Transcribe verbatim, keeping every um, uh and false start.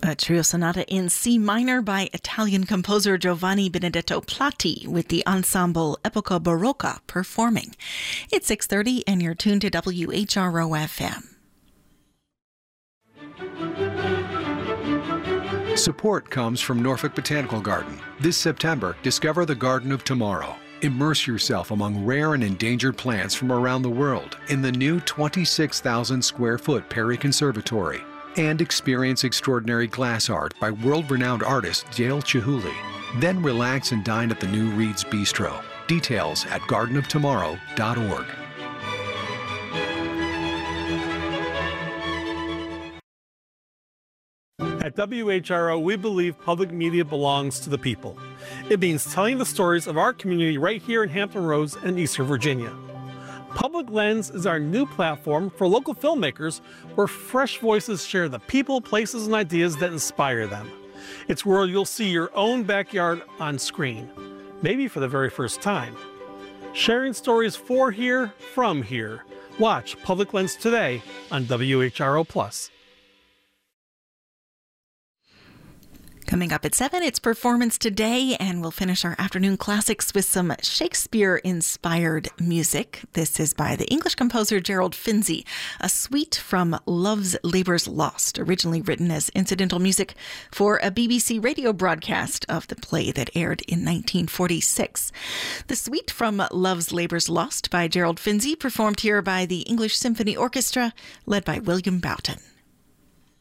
A trio sonata in C minor by Italian composer Giovanni Benedetto Platti with the ensemble Epoca Barocca performing. It's six thirty and you're tuned to W H R O F M. Support comes from Norfolk Botanical Garden. This September, discover the Garden of Tomorrow. Immerse yourself among rare and endangered plants from around the world in the new twenty-six thousand square foot Perry Conservatory. And experience extraordinary glass art by world-renowned artist Dale Chihuly. Then relax and dine at the new Reed's Bistro. Details at garden of tomorrow dot org. At W H R O, we believe public media belongs to the people. It means telling the stories of our community right here in Hampton Roads and Eastern Virginia. Public Lens is our new platform for local filmmakers where fresh voices share the people, places, and ideas that inspire them. It's where you'll see your own backyard on screen, maybe for the very first time. Sharing stories for here, from here. Watch Public Lens today on W H R O Plus. Coming up at seven, it's Performance Today, and we'll finish our afternoon classics with some Shakespeare-inspired music. This is by the English composer Gerald Finzi, a suite from Love's Labour's Lost, originally written as incidental music for a B B C radio broadcast of the play that aired in nineteen forty-six. The suite from Love's Labour's Lost by Gerald Finzi, performed here by the English Symphony Orchestra, led by William Boughton.